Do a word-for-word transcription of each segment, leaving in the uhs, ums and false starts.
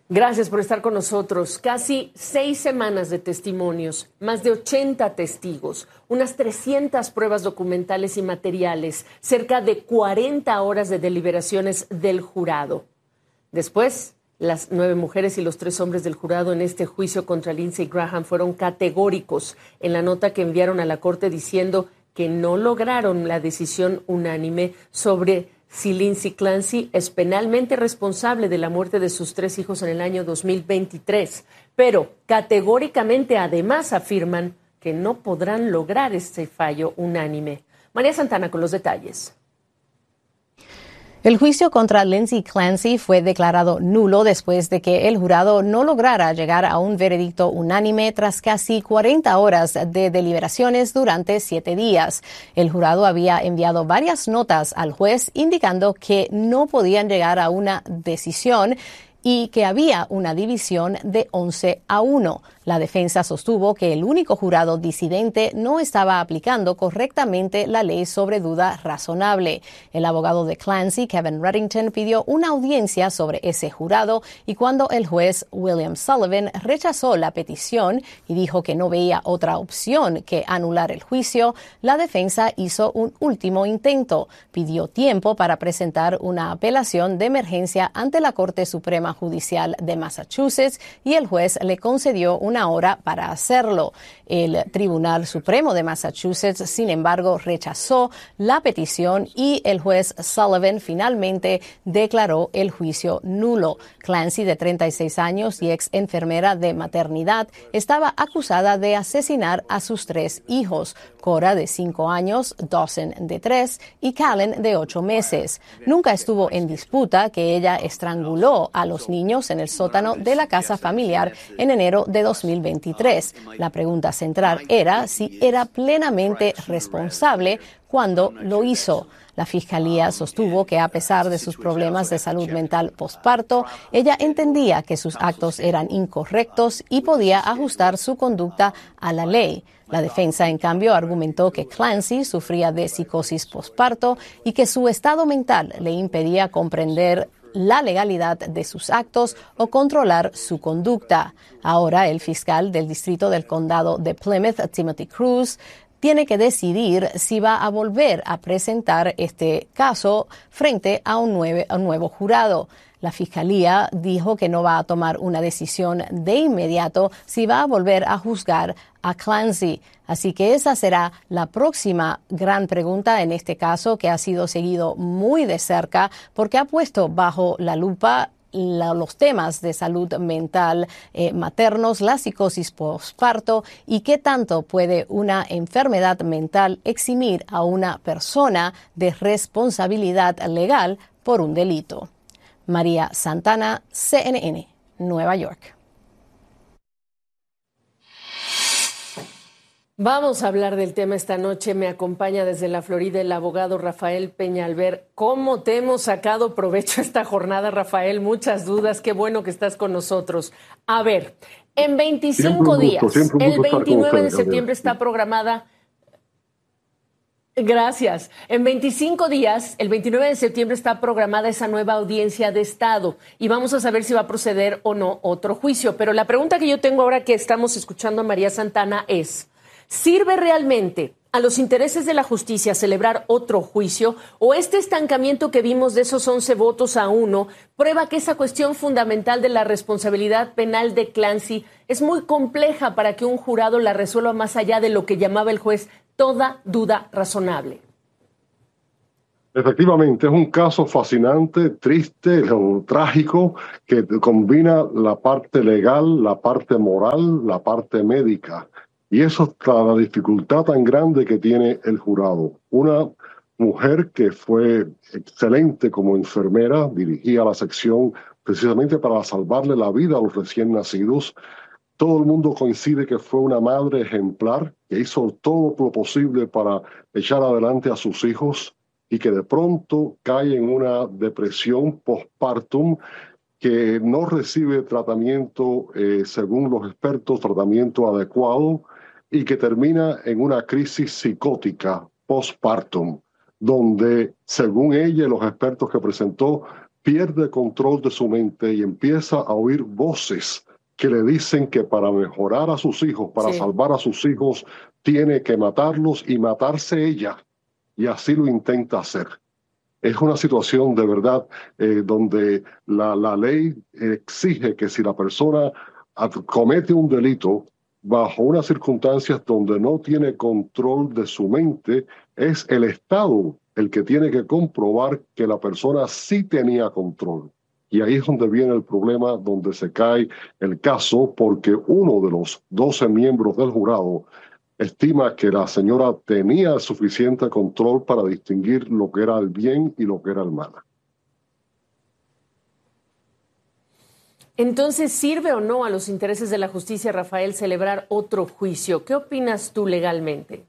Gracias por estar con nosotros. Casi seis semanas de testimonios, más de ochenta testigos, unas trescientas pruebas documentales y materiales, cerca de cuarenta horas de deliberaciones del jurado. Después, las nueve mujeres y los tres hombres del jurado en este juicio contra Lindsey Graham fueron categóricos en la nota que enviaron a la Corte diciendo que no lograron la decisión unánime sobre si Lindsey Clancy es penalmente responsable de la muerte de sus tres hijos en el año dos mil veintitrés, pero categóricamente además afirman que no podrán lograr este fallo unánime. María Santana con los detalles. El juicio contra Lindsey Clancy fue declarado nulo después de que el jurado no lograra llegar a un veredicto unánime tras casi cuarenta horas de deliberaciones durante siete días. El jurado había enviado varias notas al juez indicando que no podían llegar a una decisión y que había una división de once a uno. La defensa sostuvo que el único jurado disidente no estaba aplicando correctamente la ley sobre duda razonable. El abogado de Clancy, Kevin Reddington, pidió una audiencia sobre ese jurado y cuando el juez William Sullivan rechazó la petición y dijo que no veía otra opción que anular el juicio, la defensa hizo un último intento. Pidió tiempo para presentar una apelación de emergencia ante la Corte Suprema Judicial de Massachusetts y el juez le concedió una hora para hacerlo. El Tribunal Supremo de Massachusetts, sin embargo, rechazó la petición y el juez Sullivan finalmente declaró el juicio nulo. Clancy, de treinta y seis años y ex enfermera de maternidad, estaba acusada de asesinar a sus tres hijos, Cora, de cinco años, Dawson, de tres, y Callen, de ocho meses. Nunca estuvo en disputa que ella estranguló a los niños en el sótano de la casa familiar en enero de dos mil veintitrés. La pregunta central era si era plenamente responsable cuando lo hizo. La Fiscalía sostuvo que a pesar de sus problemas de salud mental posparto, ella entendía que sus actos eran incorrectos y podía ajustar su conducta a la ley. La defensa, en cambio, argumentó que Clancy sufría de psicosis posparto y que su estado mental le impedía comprender la legalidad de sus actos o controlar su conducta. Ahora, el fiscal del Distrito del Condado de Plymouth, Timothy Cruz, tiene que decidir si va a volver a presentar este caso frente a un, nueve, a un nuevo jurado. La Fiscalía dijo que no va a tomar una decisión de inmediato si va a volver a juzgar a Clancy. Así que esa será la próxima gran pregunta en este caso, que ha sido seguido muy de cerca porque ha puesto bajo la lupa La, los temas de salud mental eh, maternos, la psicosis posparto y qué tanto puede una enfermedad mental eximir a una persona de responsabilidad legal por un delito. María Santana, C N N, Nueva York. Vamos a hablar del tema esta noche. Me acompaña desde la Florida el abogado Rafael Peñalver. ¿Cómo te hemos sacado provecho esta jornada, Rafael? Muchas dudas. Qué bueno que estás con nosotros. A ver, en veinticinco días, el veintinueve de septiembre está programada... Gracias. En veinticinco días, el veintinueve de septiembre está programada esa nueva audiencia de Estado y vamos a saber si va a proceder o no otro juicio. Pero la pregunta que yo tengo ahora que estamos escuchando a María Santana es... ¿Sirve realmente a los intereses de la justicia celebrar otro juicio o este estancamiento que vimos de esos once votos a uno prueba que esa cuestión fundamental de la responsabilidad penal de Clancy es muy compleja para que un jurado la resuelva más allá de lo que llamaba el juez toda duda razonable? Efectivamente, es un caso fascinante, triste, trágico, que combina la parte legal, la parte moral, la parte médica. Y eso es la dificultad tan grande que tiene el jurado. Una mujer que fue excelente como enfermera, dirigía la sección precisamente para salvarle la vida a los recién nacidos. Todo el mundo coincide que fue una madre ejemplar, que hizo todo lo posible para echar adelante a sus hijos y que de pronto cae en una depresión postpartum, que no recibe tratamiento, eh, según los expertos, tratamiento adecuado, y que termina en una crisis psicótica postpartum, donde, según ella y los expertos que presentó, pierde control de su mente y empieza a oír voces que le dicen que para mejorar a sus hijos, para Sí. salvar a sus hijos, tiene que matarlos y matarse ella. Y así lo intenta hacer. Es una situación de verdad eh, donde la, la ley exige que si la persona comete un delito bajo unas circunstancias donde no tiene control de su mente, es el Estado el que tiene que comprobar que la persona sí tenía control. Y ahí es donde viene el problema, donde se cae el caso, porque uno de los doce miembros del jurado estima que la señora tenía suficiente control para distinguir lo que era el bien y lo que era el mal. Entonces, ¿sirve o no a los intereses de la justicia, Rafael, celebrar otro juicio? ¿Qué opinas tú legalmente?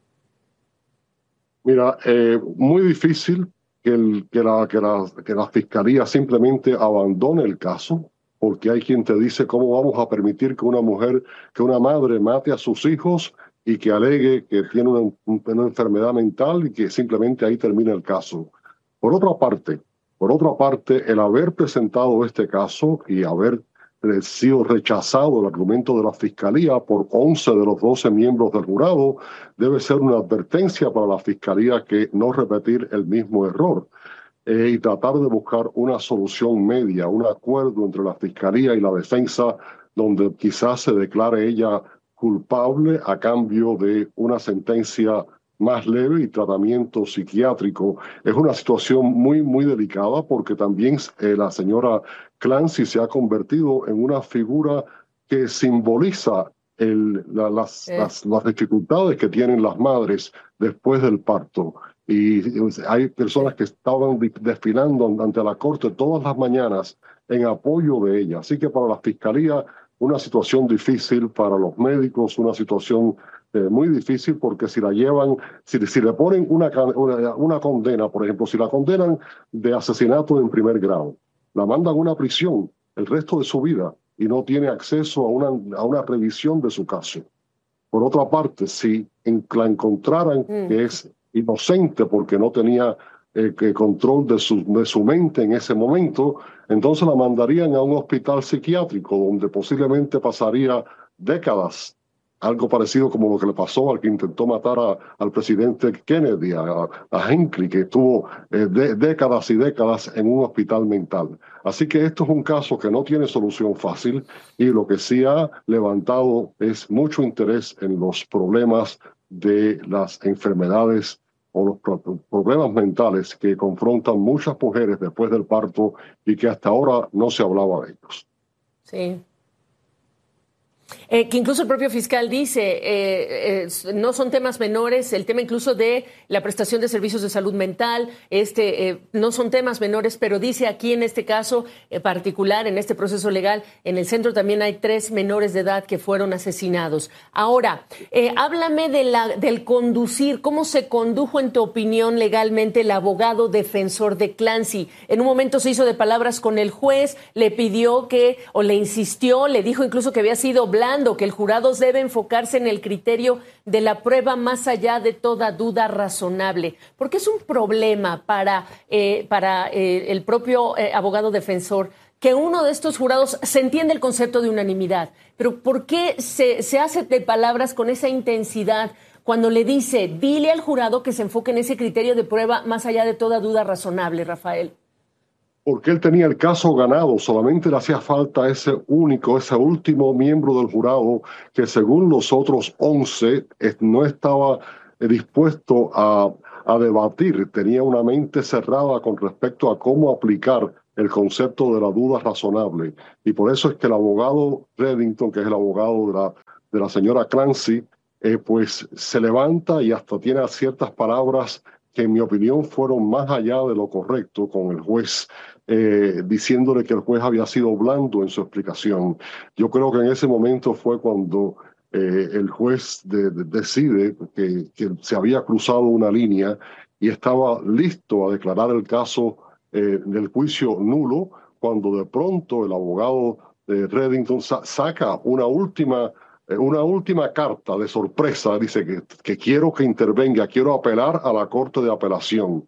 Mira, eh, muy difícil que, el, que, la, que, la, que la fiscalía simplemente abandone el caso, porque hay quien te dice cómo vamos a permitir que una mujer, que una madre mate a sus hijos y que alegue que tiene una, una enfermedad mental y que simplemente ahí termina el caso. Por otra parte, por otra parte, el haber presentado este caso y haber sido rechazado el argumento de la Fiscalía por once de los doce miembros del jurado debe ser una advertencia para la Fiscalía que no repetir el mismo error eh, y tratar de buscar una solución media, un acuerdo entre la Fiscalía y la defensa donde quizás se declare ella culpable a cambio de una sentencia más leve y tratamiento psiquiátrico. Es una situación muy, muy delicada porque también eh, la señora Clancy se ha convertido en una figura que simboliza el, la, las, Eh. las, las dificultades que tienen las madres después del parto. Y hay personas que estaban desfilando ante la corte todas las mañanas en apoyo de ella. Así que para la Fiscalía, una situación difícil, para los médicos, una situación eh, muy difícil, porque si la llevan, si, si le ponen una, una, una condena, por ejemplo, si la condenan de asesinato en primer grado, la mandan a una prisión el resto de su vida y no tiene acceso a una, a una revisión de su caso. Por otra parte, si en, la encontraran mm. que es inocente porque no tenía eh, que control de su, de su mente en ese momento, entonces la mandarían a un hospital psiquiátrico donde posiblemente pasaría décadas, algo parecido como lo que le pasó al que intentó matar a, al presidente Kennedy, a, a Hinckley, que estuvo eh, de, décadas y décadas en un hospital mental. Así que esto es un caso que no tiene solución fácil y lo que sí ha levantado es mucho interés en los problemas de las enfermedades o los problemas mentales que confrontan muchas mujeres después del parto y que hasta ahora no se hablaba de ellos. Sí. Eh, que incluso el propio fiscal dice, eh, eh, no son temas menores, el tema incluso de la prestación de servicios de salud mental, este, eh, no son temas menores, pero dice aquí en este caso eh, particular, en este proceso legal, en el centro también hay tres menores de edad que fueron asesinados. Ahora, eh, háblame de la, del conducir, ¿cómo se condujo en tu opinión legalmente el abogado defensor de Clancy? En un momento se hizo de palabras con el juez, le pidió que, o le insistió, le dijo incluso que había sido blando, que el jurado debe enfocarse en el criterio de la prueba más allá de toda duda razonable. Porque es un problema para, eh, para eh, el propio eh, abogado defensor que uno de estos jurados se entiende el concepto de unanimidad. Pero ¿por qué se, se hace de palabras con esa intensidad cuando le dice, dile al jurado que se enfoque en ese criterio de prueba más allá de toda duda razonable, Rafael? Porque él tenía el caso ganado, solamente le hacía falta ese único, ese último miembro del jurado que según los otros once no estaba dispuesto a, a debatir, tenía una mente cerrada con respecto a cómo aplicar el concepto de la duda razonable. Y por eso es que el abogado Reddington, que es el abogado de la, de la señora Clancy, eh, pues se levanta y hasta tiene ciertas palabras que en mi opinión fueron más allá de lo correcto con el juez, eh, diciéndole que el juez había sido blando en su explicación. Yo creo que en ese momento fue cuando eh, el juez de, de, decide que, que se había cruzado una línea y estaba listo a declarar el caso eh, del juicio nulo, cuando de pronto el abogado de Reddington sa saca una última Una última carta de sorpresa, dice que, que quiero que intervenga, quiero apelar a la Corte de Apelación.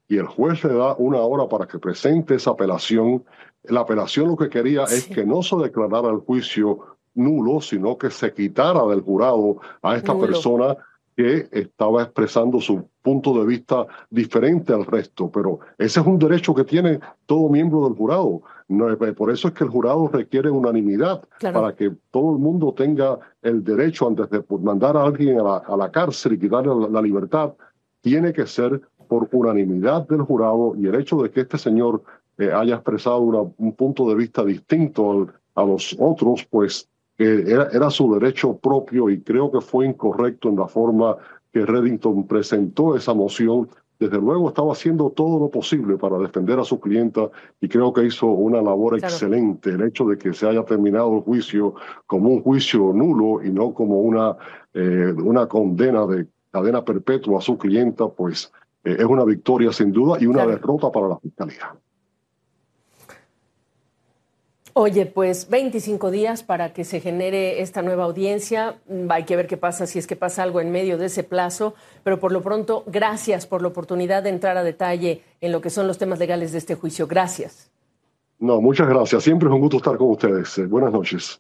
y el juez le da una hora para que presente esa apelación. La apelación lo que quería sí. es que no se declarara el juicio nulo, sino que se quitara del jurado a esta nulo. persona que estaba expresando su punto de vista diferente al resto. Pero ese es un derecho que tiene todo miembro del jurado. No, por eso es que el jurado requiere unanimidad, claro. para que todo el mundo tenga el derecho, antes de mandar a alguien a la, a la cárcel y quitarle la, la libertad, tiene que ser por unanimidad del jurado, y el hecho de que este señor eh, haya expresado una, un punto de vista distinto al, a los otros, pues eh, era, era su derecho propio, y creo que fue incorrecto en la forma que Reddington presentó esa moción. Desde luego estaba haciendo todo lo posible para defender a su clienta, y creo que hizo una labor claro. excelente. El hecho de que se haya terminado el juicio como un juicio nulo y no como una, eh, una condena de cadena perpetua a su clienta, pues eh, es una victoria sin duda y una claro. derrota para la Fiscalía. Oye, pues veinticinco días para que se genere esta nueva audiencia. Hay que ver qué pasa, si es que pasa algo en medio de ese plazo, pero por lo pronto, gracias por la oportunidad de entrar a detalle en lo que son los temas legales de este juicio. Gracias. No, muchas gracias. Siempre es un gusto estar con ustedes. Eh, buenas noches.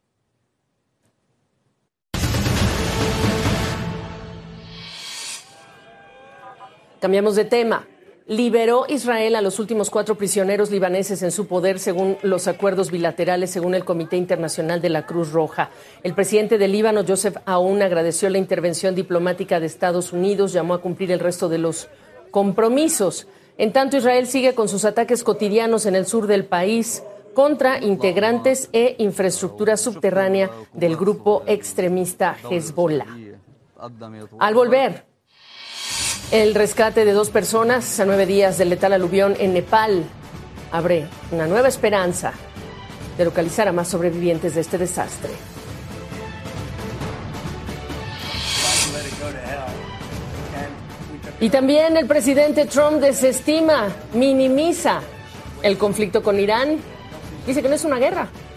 Cambiamos de tema. Liberó Israel a los últimos cuatro prisioneros libaneses en su poder según los acuerdos bilaterales, según el Comité Internacional de la Cruz Roja. El presidente del Líbano, Joseph Aoun, agradeció la intervención diplomática de Estados Unidos, llamó a cumplir el resto de los compromisos. En tanto, Israel sigue con sus ataques cotidianos en el sur del país contra integrantes e infraestructura subterránea del grupo extremista Hezbollah. Al volver, el rescate de dos personas a nueve días del letal aluvión en Nepal abre una nueva esperanza de localizar a más sobrevivientes de este desastre. Y también el presidente Trump desestima, minimiza el conflicto con Irán. Dice que no es una guerra,